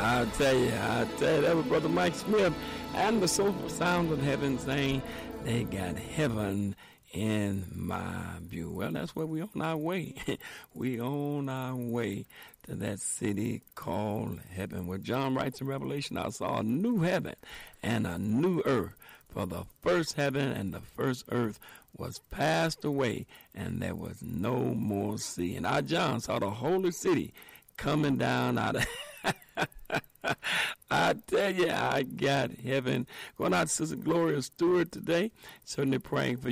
I tell you, that was Brother Mike Smith and the soulful sound of heaven saying they got heaven in my view. Well, that's where we on our way. We on our way to that city called heaven. Where John writes in Revelation, I saw a new heaven and a new earth. For the first heaven and the first earth was passed away, and there was no more sea. And I, John, saw the holy city coming down out of I tell you, I got heaven. Going out to Sister Gloria Stewart today. Certainly praying for